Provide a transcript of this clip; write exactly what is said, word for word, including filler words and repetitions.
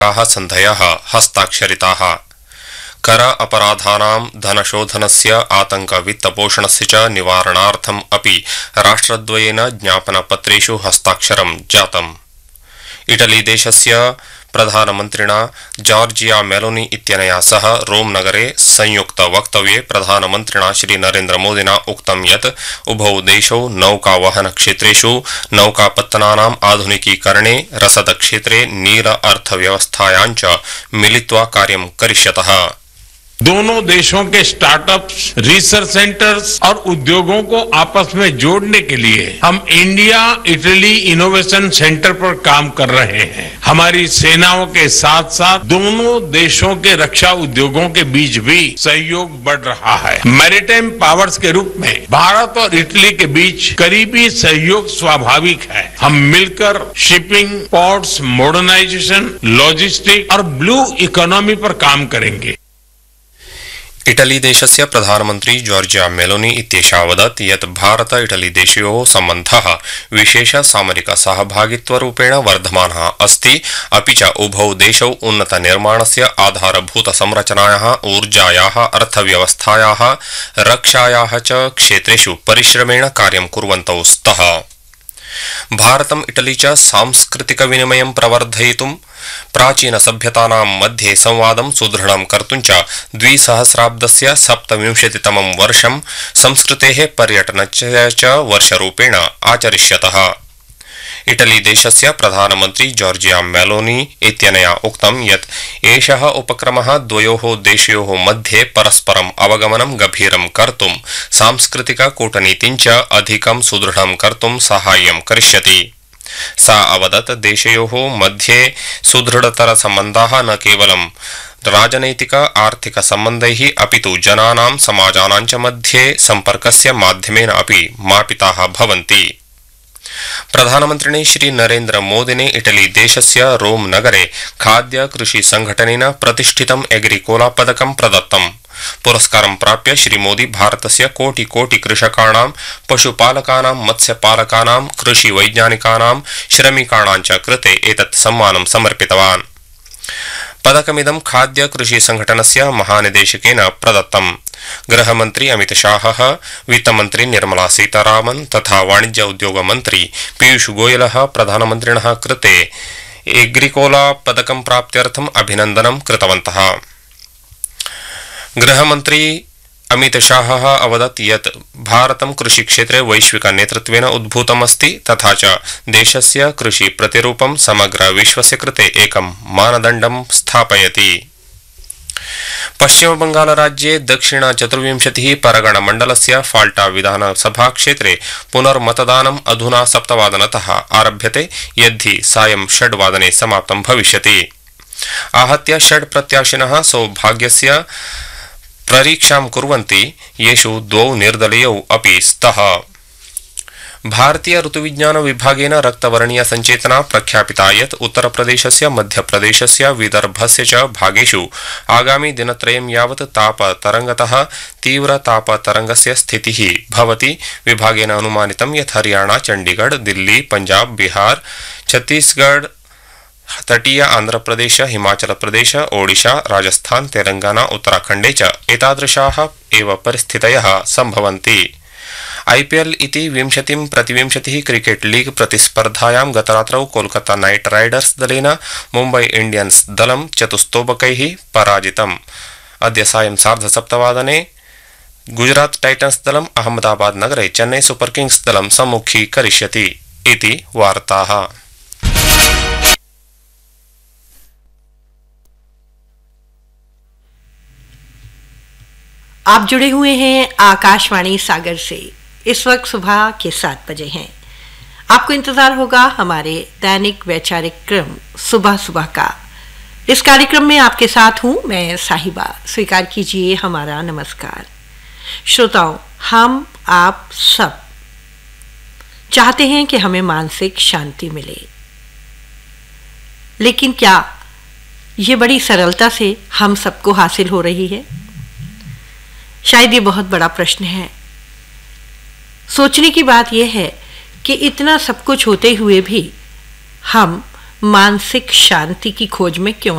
सन्धयः हस्ताक्षरिताः। कर अपराधानां धनशोधनस्य आतंक वित्तपोषणस्य च निवारणार्थम् अपि राष्ट्रद्वयेन ज्ञापनपत्रेषु हस्ताक्षरं जातम्। इटली देशस्य प्रधानमन्त्रिणा जॉर्जिया मेलोनी इत्यनया सह रोम नगरे संयुक्त वक्तव्ये प्रधानमन्त्रिणा श्री नरेन्द्र मोदिना उक्तं यत् उभौ देशौ नौकावहन क्षेत्रेषु नौकापत्तनानाम् आधुनिकीकरणे रसद क्षेत्रे नील अर्थव्यवस्थायां च मिलित्वा कार्यं करिष्यतः। दोनों देशों के स्टार्टअप्स, रिसर्च सेंटर्स और उद्योगों को आपस में जोड़ने के लिए हम इंडिया इटली इनोवेशन सेंटर पर काम कर रहे हैं। हमारी सेनाओं के साथ साथ दोनों देशों के रक्षा उद्योगों के बीच भी सहयोग बढ़ रहा है। मैरीटाइम पावर्स के रूप में भारत और इटली के बीच करीबी सहयोग स्वाभाविक है। हम मिलकर शिपिंग, पोर्ट्स, मॉडर्नाइजेशन, लॉजिस्टिक और ब्लू इकोनॉमी पर काम करेंगे। इटली देशस्य प्रधानमन्त्री जॉर्जिया मेलोनी इत्येषा वदत् यत् भारत इटली देशयोः सम्बन्धः विशेष सामरिक सहभागित्वरूपेण वर्धमानः अस्ति, अपि च उभौ देशौ उन्नत निर्माणस्य आधारभूत संरचनायाः, ऊर्जायाः, अर्थव्यवस्थायाः, रक्षायाः च क्षेत्रेषु परिश्रमेण कार्यं कुर्वन्तौ स्तः। भारतम् इटली च सांस्कृतिक विनिमयं प्रवर्धयितुं, प्राचीन सभ्यतानां मध्ये संवादं सुदृढं कर्तुं च द्विसहस्राब्दस्य सप्तविंशतितमं वर्षं संस्कृतेः पर्यटनस्य च वर्षरूपेण आचरिष्यतः। इटली देशस्य प्रधानमन्त्री जॉर्जिया मेलोनी इत्यनया उक्तं यत् एषः उपक्रमः द्वयोः देशयोः मध्ये परस्परम् अवगमनं गभीरं कर्तुं, सांस्कृतिक कूटनीतिं च अधिकं सुदृढं कर्तुं साहाय्यं करिष्यति। सा अवदत् देशयोः मध्ये सुदृढतर सम्बन्धाः न केवलं राजनैतिक आर्थिक सम्बन्धैः अपितु जनानां समाजानां च मध्ये सम्पर्कस्य माध्यमेन अपि मापिताः भवन्ति। प्रधानमन्त्रिणे श्री नरेन्द्र मोदिने इटली देशस्य रोम नगरे खाद्य कृषि संघटनेन प्रतिष्ठितम् एग्रिकोला पदकं प्रदत्तम्। पुरस्कारं प्राप्य श्री मोदी भारतस्य कोटि कोटि कृषकाणां, पशुपालकानां, मत्स्यपालकानां, कृषि वैज्ञानिकानां, श्रमिकाणां च कृते एतत् सम्मानं समर्पितवान्। पदकमिदं खाद्य कृषि संघटनस्य महानिदेशकेन प्रदत्तम्। गृहमन्त्री अमित शाहः, वित्तमन्त्री निर्मला सीतारामन् तथा वाणिज्य उद्योग मन्त्री पीयूष गोयलः प्रधानमन्त्रिणः कृते एग्रिकोला पदकं प्राप्त्यर्थम् अभिनन्दनं कृतवन्तः। गृहमन्त्री अमित शाहः अवदत् यत् भारतं कृषिक्षेत्रे वैश्विक नेतृत्वेन उद्भूतमस्ति तथा च देशस्य कृषि प्रतिरूपं समग्र विश्वस्य कृते एकं मानदण्डं स्थापयति। पश्चिमबंगाल राज्ये दक्षिण चतुर्विंशतिः परगण मण्डलस्य फाल्टा विधानसभा क्षेत्रे पुनर्मतदानम् अधुना सप्तवादनतः आरभ्यते, यद्धि सायं षड्वादने समाप्तं भविष्यति। आहत्य षड् प्रत्याशिनः सौभाग्यस्य परीक्षां कुर्वन्ति, येषु द्वौ निर्दलीयौ अपि स्तः। भारतीय ऋतुविज्ञान विभागेन रक्तवर्णीय संचेतना प्रख्यापिता यत् उत्तरप्रदेशस्य, मध्यप्रदेशस्य, विदर्भस्य च भागेषु आगामि दिनत्रयं यावत् तापतरंगतः तीव्र तापतरंगस्य स्थितिः भवति। विभागेन अनुमानितं यत् हरियाणा, चंडीगढ़, दिल्ली, पंजाब, बिहार, छत्तीसगढ़, तटीय आंध्रप्रदेश, हिमाचल प्रदेश, ओडिशा, राजस्थान, तेलंगाना, उत्तराखण्डे च एतादृशाः एव परिस्थितयः सम्भवन्ति। आईपीएल इति विंशतिं प्रतिविंशतिः क्रिकेट लीग प्रतिस्पर्धायां गतरात्रौ कोलकाता नाइट राइडर्स दलेन मुम्बई इंडियंस दलं चतुस्तोबकैः पराजितम्। अद्य सायं सार्धसप्तवादने गुजरात टाइटन्स दलम् अहमदाबाद नगरे चेन्नई सुपर किंग्स दलं सम्मुखीकरिष्यति इति वार्ताः। आप जुड़े हुए हैं आकाशवाणी सागर से। इस वक्त सुबह के सात बजे हैं। आपको इंतजार होगा हमारे दैनिक वैचारिक क्रम सुबह सुबह का। इस कार्यक्रम में आपके साथ हूं मैं साहिबा। स्वीकार कीजिए हमारा नमस्कार। श्रोताओं, हम आप सब चाहते हैं कि हमें मानसिक शांति मिले, लेकिन क्या ये बड़ी सरलता से हम सबको हासिल हो रही है? शायद ये बहुत बड़ा प्रश्न है। सोचने की बात यह है कि इतना सब कुछ होते हुए भी हम मानसिक शांति की खोज में क्यों